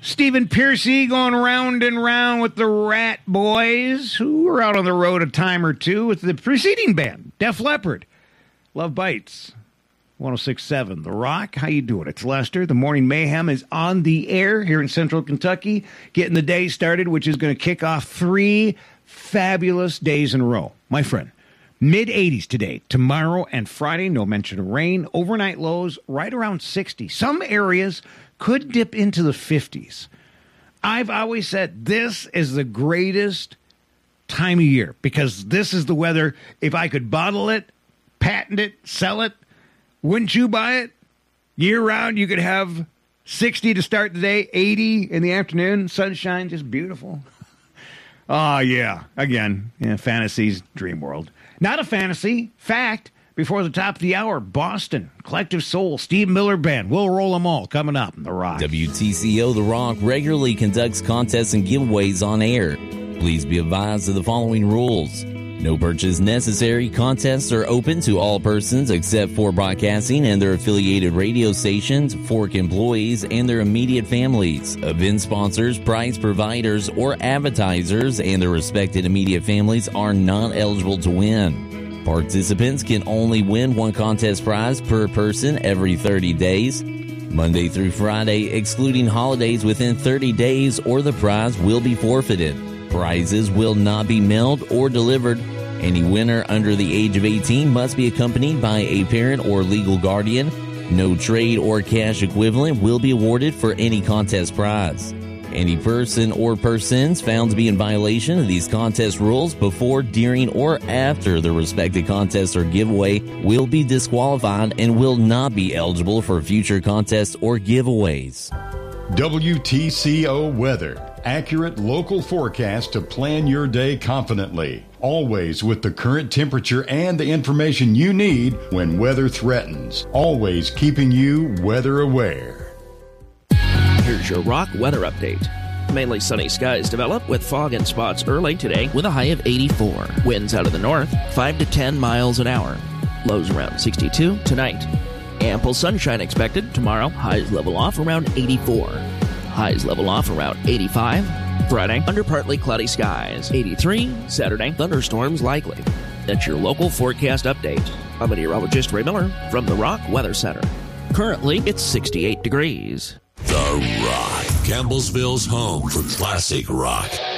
Stephen Piercy going round and round with the Rat Boys, who were out on the road a time or two with the preceding band, Def Leppard. Love Bites. 106.7 The Rock. How you doing? It's Lester. The Morning Mayhem is on the air here in Central Kentucky, getting the day started, which is going to kick off 3 fabulous days in a row. My friend, mid-80s today, tomorrow and Friday, no mention of rain. Overnight lows right around 60. Some areas could dip into the 50s. I've always said this is the greatest time of year because this is the weather. If I could bottle it, patent it, sell it, wouldn't you buy it? Year round, you could have 60 to start the day, 80 in the afternoon, sunshine, just beautiful. Oh, yeah. Again, fantasies, dream world. Not a fantasy. Fact. Before the top of the hour, Boston, Collective Soul, Steve Miller Band. We'll roll them all coming up in The Rock. WTCO The Rock regularly conducts contests and giveaways on air. Please be advised of the following rules. No purchase necessary. Contests are open to all persons except for broadcasting and their affiliated radio stations, Fork employees, and their immediate families. Event sponsors, prize providers, or advertisers and their respected immediate families are not eligible to win. Participants can only win one contest prize per person every 30 days, Monday through Friday, excluding holidays within 30 days, or the prize will be forfeited. Prizes will not be mailed or delivered. Any winner under the age of 18 must be accompanied by a parent or legal guardian. No trade or cash equivalent will be awarded for any contest prize. Any person or persons found to be in violation of these contest rules before, during, or after the respective contest or giveaway will be disqualified and will not be eligible for future contests or giveaways. WTCO Weather. Accurate local forecast to plan your day confidently. Always with the current temperature and the information you need when weather threatens. Always keeping you weather aware. Here's your Rock weather update. Mainly sunny skies develop with fog and spots early today with a high of 84. Winds out of the north, 5 to 10 miles an hour. Lows around 62 tonight. Ample sunshine expected tomorrow. Highs level off around 84. Highs level off around 85. Friday, under partly cloudy skies. 83. Saturday, thunderstorms likely. That's your local forecast update. I'm meteorologist Ray Miller from the Rock Weather Center. Currently, it's 68 degrees. The Rock, Campbellsville's home for classic rock.